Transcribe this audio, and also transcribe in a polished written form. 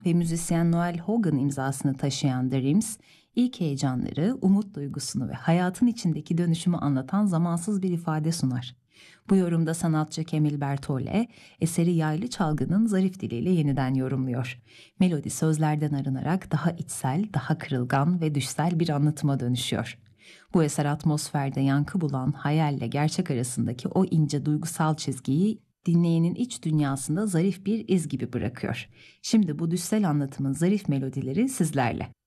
ve müzisyen Noel Hogan imzasını taşıyan Dreams, ilk heyecanları, umut duygusunu ve hayatın içindeki dönüşümü anlatan zamansız bir ifade sunar. Bu yorumda sanatçı Camille Bertole, eseri yaylı çalgının zarif diliyle yeniden yorumluyor. Melodi sözlerden arınarak daha içsel, daha kırılgan ve düşsel bir anlatıma dönüşüyor. Bu eser atmosferde yankı bulan hayalle gerçek arasındaki o ince duygusal çizgiyi dinleyenin iç dünyasında zarif bir iz gibi bırakıyor. Şimdi bu düşsel anlatımın zarif melodileri sizlerle.